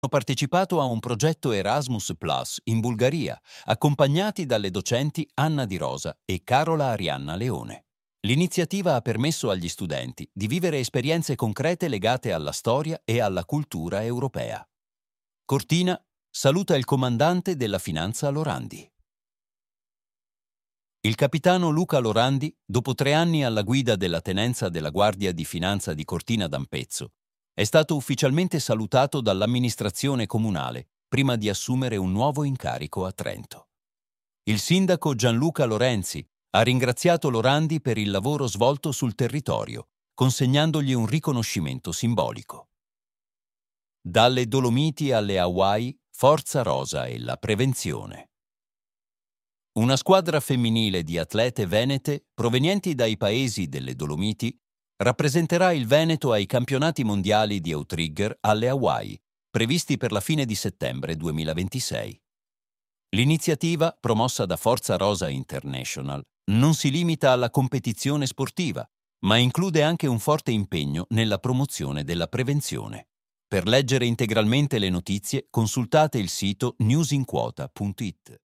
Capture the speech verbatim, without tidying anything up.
Hanno partecipato a un progetto Erasmus Plus in Bulgaria, accompagnati dalle docenti Anna Di Rosa e Carola Arianna Leone. L'iniziativa ha permesso agli studenti di vivere esperienze concrete legate alla storia e alla cultura europea. Cortina saluta il comandante della Finanza Lorandi. Il capitano Luca Lorandi, dopo tre anni alla guida della tenenza della Guardia di Finanza di Cortina d'Ampezzo, è stato ufficialmente salutato dall'amministrazione comunale prima di assumere un nuovo incarico a Trento. Il sindaco Gianluca Lorenzi ha ringraziato Lorandi per il lavoro svolto sul territorio, consegnandogli un riconoscimento simbolico. Dalle Dolomiti alle Hawaii, Forza Rosa e la prevenzione. Una squadra femminile di atlete venete provenienti dai paesi delle Dolomiti rappresenterà il Veneto ai campionati mondiali di outrigger alle Hawaii, previsti per la fine di settembre duemilaventisei. L'iniziativa, promossa da Forza Rosa International, non si limita alla competizione sportiva, ma include anche un forte impegno nella promozione della prevenzione. Per leggere integralmente le notizie, consultate il sito newsinquota punto it.